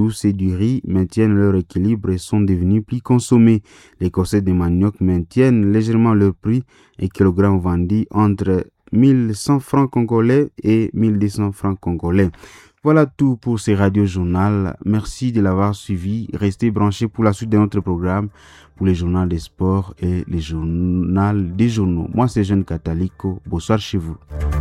et du riz maintiennent leur équilibre et sont devenus plus consommés. Les corsets de manioc maintiennent légèrement leur prix, un kilogramme vendu entre 1100 francs congolais et 1200 francs congolais. Voilà tout pour ce radio-journal. Merci de l'avoir suivi. Restez branchés pour la suite de notre programme, pour les journaux des sports et les journaux des journaux. Moi, c'est Jeune Catalico. Bonsoir chez vous.